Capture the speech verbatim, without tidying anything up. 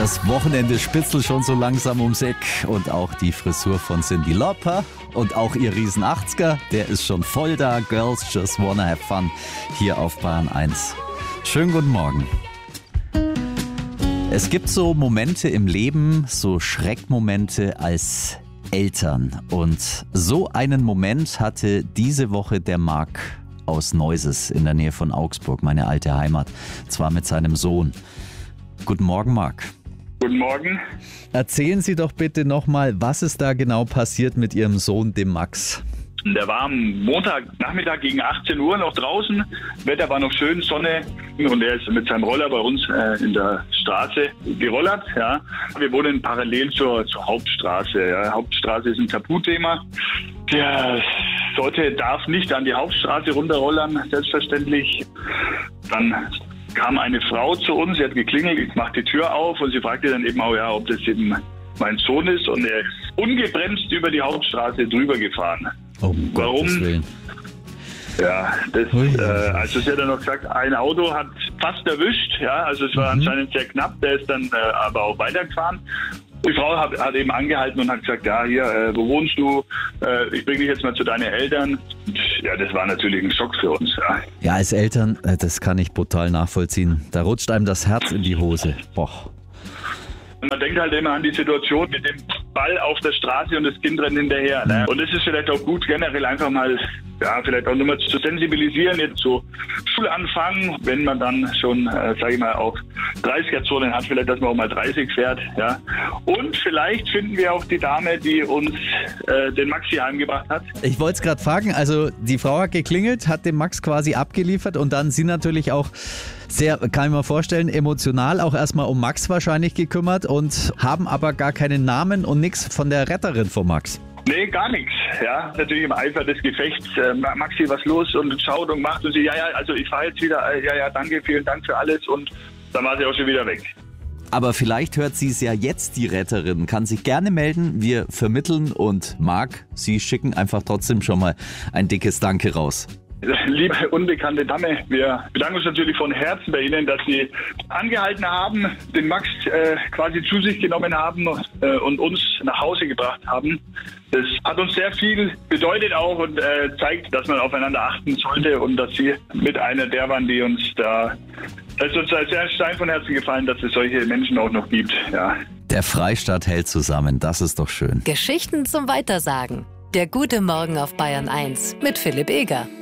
Das Wochenende spitzelt schon so langsam ums Eck und auch die Frisur von Cyndi Lauper und auch ihr riesen achtziger, der ist schon voll da. Girls Just Wanna Have Fun hier auf Bayern eins. Schönen guten Morgen. Es gibt so Momente im Leben, so Schreckmomente als Eltern. Und so einen Moment hatte diese Woche der Marc aus Neuses in der Nähe von Augsburg, meine alte Heimat, zwar mit seinem Sohn. Guten Morgen, Marc. Guten Morgen. Erzählen Sie doch bitte nochmal, was ist da genau passiert mit Ihrem Sohn, dem Max? Der war am Montagnachmittag gegen achtzehn Uhr noch draußen. Wetter war noch schön, Sonne. Und er ist mit seinem Roller bei uns äh, in der Straße gerollert. Ja. Wir wohnen parallel zur, zur Hauptstraße. Ja. Hauptstraße ist ein Tabuthema. Der sollte, darf nicht an die Hauptstraße runterrollern, selbstverständlich. Dann kam eine Frau zu uns, sie hat geklingelt, ich mach die Tür auf und sie fragte dann eben auch, ja, ob das eben mein Sohn ist, und er ist ungebremst über die Hauptstraße drüber gefahren. Oh, warum? Willen. Ja, das, äh, also sie hat dann noch gesagt, ein Auto hat fast erwischt, ja, also es war mhm. anscheinend sehr knapp, der ist dann äh, aber auch weitergefahren. Die Frau hat, hat eben angehalten und hat gesagt, ja, hier, äh, wo wohnst du? Äh, ich bringe dich jetzt mal zu deinen Eltern. Und, ja, das war natürlich ein Schock für uns. Ja. ja, als Eltern, äh, das kann ich brutal nachvollziehen. Da rutscht einem das Herz in die Hose. Boah. Und man denkt halt immer an die Situation mit dem Ball auf der Straße und das Kind rennt hinterher. Ne? Und es ist vielleicht auch gut, generell einfach mal, ja, vielleicht auch nochmal zu sensibilisieren, jetzt so Schulanfang, wenn man dann schon, äh, sage ich mal, auch dreißiger-Zonen hat, vielleicht, dass man auch mal dreißig fährt. Ja. Und vielleicht finden wir auch die Dame, die uns äh, den Maxi heimgebracht hat. Ich wollte es gerade fragen, also die Frau hat geklingelt, hat den Max quasi abgeliefert und dann Sie natürlich auch sehr, kann ich mir vorstellen, emotional auch erstmal um Max wahrscheinlich gekümmert und haben aber gar keinen Namen und nichts von der Retterin von Max. Nee, gar nichts. Ja, natürlich im Eifer des Gefechts. Äh, Maxi, was los? Und schaut und macht und sie, ja, ja, also ich fahre jetzt wieder, ja, ja, danke, vielen Dank für alles, und dann war sie auch schon wieder weg. Aber vielleicht hört sie es ja jetzt, die Retterin, kann sich gerne melden, wir vermitteln, und Marc, Sie schicken einfach trotzdem schon mal ein dickes Danke raus. Liebe unbekannte Dame, wir bedanken uns natürlich von Herzen bei Ihnen, dass Sie angehalten haben, den Max äh, quasi zu sich genommen haben äh, und uns nach Hause gebracht haben. Das hat uns sehr viel bedeutet auch und äh, zeigt, dass man aufeinander achten sollte und dass Sie mit einer der waren, die uns da... Es ist uns sehr Stein von Herzen gefallen, dass es solche Menschen auch noch gibt. Ja. Der Freistaat hält zusammen, das ist doch schön. Geschichten zum Weitersagen. Der gute Morgen auf Bayern eins mit Philipp Eger.